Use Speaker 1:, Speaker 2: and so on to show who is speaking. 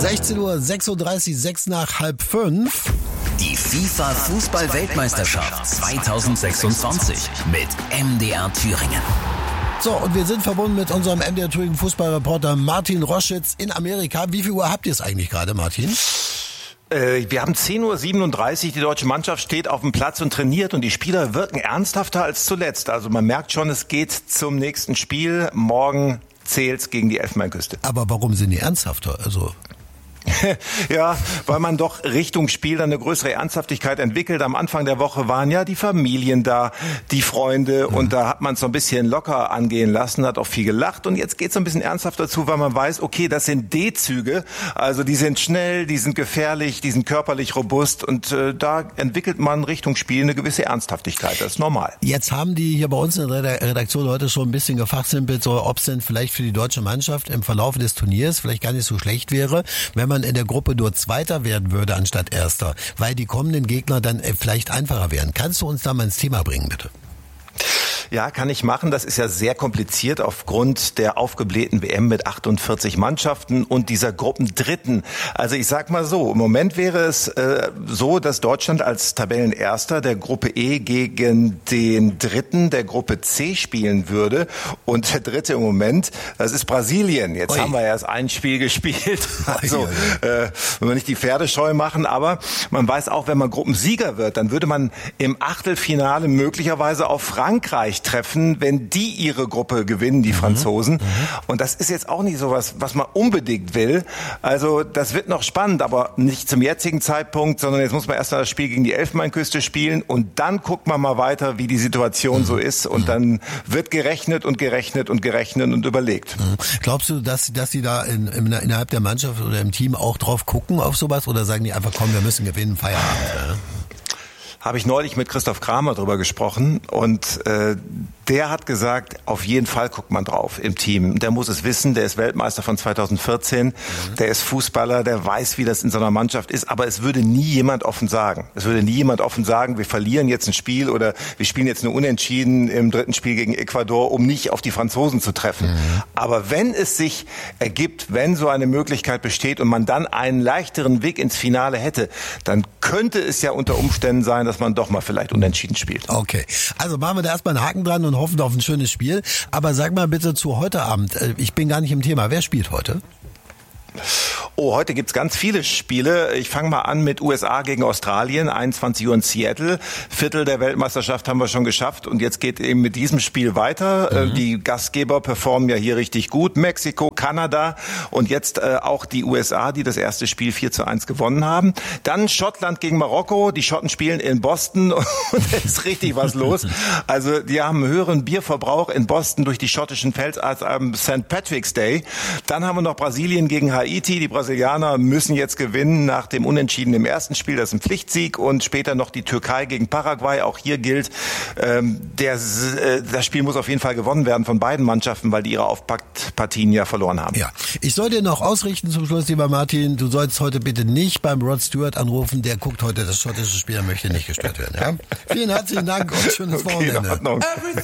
Speaker 1: 16:36 Uhr, 6 nach halb 5.
Speaker 2: Die FIFA-Fußball-Weltmeisterschaft 2026 mit MDR Thüringen.
Speaker 1: So, und wir sind verbunden mit unserem MDR Thüringen Fußballreporter Martin Roschitz in Amerika. Wie viel Uhr habt ihr es eigentlich gerade, Martin?
Speaker 3: Wir haben 10:37 Uhr, die deutsche Mannschaft steht auf dem Platz und trainiert und die Spieler wirken ernsthafter als zuletzt. Also man merkt schon, es geht zum nächsten Spiel. Morgen zählt's gegen die Elfenbeinküste.
Speaker 1: Aber warum sind die ernsthafter?
Speaker 3: Ja, weil man doch Richtung Spiel dann eine größere Ernsthaftigkeit entwickelt. Am Anfang der Woche waren ja die Familien da, die Freunde und da hat man es so ein bisschen locker angehen lassen, hat auch viel gelacht und jetzt geht es ein bisschen ernsthafter zu, weil man weiß, okay, das sind D-Züge, also die sind schnell, die sind gefährlich, die sind körperlich robust und da entwickelt man Richtung Spiel eine gewisse Ernsthaftigkeit, das ist normal.
Speaker 1: Jetzt haben die hier bei uns in der Redaktion heute schon ein bisschen gefachsimpelt, so ob es denn vielleicht für die deutsche Mannschaft im Verlauf des Turniers vielleicht gar nicht so schlecht wäre, wenn man in der Gruppe nur Zweiter werden würde anstatt Erster, weil die kommenden Gegner dann vielleicht einfacher wären. Kannst du uns da mal ins Thema bringen, bitte?
Speaker 3: Ja, kann ich machen. Das ist ja sehr kompliziert aufgrund der aufgeblähten WM mit 48 Mannschaften und dieser Gruppendritten. Also ich sag mal so, im Moment wäre es so, dass Deutschland als Tabellenerster der Gruppe E gegen den Dritten der Gruppe C spielen würde. Und der Dritte im Moment, das ist Brasilien. Jetzt haben wir erst ein Spiel gespielt. Also wenn wir nicht die Pferde scheu machen, aber man weiß auch, wenn man Gruppensieger wird, dann würde man im Achtelfinale möglicherweise auf Frankreich treffen, wenn die ihre Gruppe gewinnen, die Franzosen. Und das ist jetzt auch nicht so was man unbedingt will. Also das wird noch spannend, aber nicht zum jetzigen Zeitpunkt, sondern jetzt muss man erst mal das Spiel gegen die Elfenbeinküste spielen und dann guckt man mal weiter, wie die Situation so ist und dann wird gerechnet und überlegt.
Speaker 1: Glaubst du, dass sie da innerhalb der Mannschaft oder im Team auch drauf gucken auf sowas oder sagen die einfach, komm, wir müssen gewinnen, Feierabend?
Speaker 3: Habe ich neulich mit Christoph Kramer drüber gesprochen und der hat gesagt, auf jeden Fall guckt man drauf im Team. Der muss es wissen, der ist Weltmeister von 2014, der ist Fußballer, der weiß, wie das in so einer Mannschaft ist, aber es würde nie jemand offen sagen. Wir verlieren jetzt ein Spiel oder wir spielen jetzt nur unentschieden im dritten Spiel gegen Ecuador, um nicht auf die Franzosen zu treffen. Aber wenn es sich ergibt, wenn so eine Möglichkeit besteht und man dann einen leichteren Weg ins Finale hätte, dann könnte es ja unter Umständen sein, dass man doch mal vielleicht unentschieden spielt.
Speaker 1: Okay, also machen wir da erstmal einen Haken dran und hoffen auf ein schönes Spiel. Aber sag mal bitte zu heute Abend, ich bin gar nicht im Thema, wer spielt heute?
Speaker 3: Oh, heute gibt's ganz viele Spiele. Ich fange mal an mit USA gegen Australien, 21 Uhr in Seattle. Viertel der Weltmeisterschaft haben wir schon geschafft und jetzt geht eben mit diesem Spiel weiter. Die Gastgeber performen ja hier richtig gut. Mexiko, Kanada und jetzt auch die USA, die das erste Spiel 4:1 gewonnen haben. Dann Schottland gegen Marokko. Die Schotten spielen in Boston und da ist richtig was los. Also die haben einen höheren Bierverbrauch in Boston durch die schottischen Fels als am St. Patrick's Day. Dann haben wir noch Brasilien gegen Haiti. Die Brasilianer müssen jetzt gewinnen nach dem Unentschieden im ersten Spiel. Das ist ein Pflichtsieg. Und später noch die Türkei gegen Paraguay. Auch hier gilt, das Spiel muss auf jeden Fall gewonnen werden von beiden Mannschaften, weil die ihre Auftaktpartien ja verloren haben.
Speaker 1: Ja, ich soll dir noch ausrichten zum Schluss, lieber Martin. Du sollst heute bitte nicht beim Rod Stewart anrufen. Der guckt heute das schottische Spiel, er möchte nicht gestört werden. Ja? Vielen herzlichen Dank und schönes Wochenende.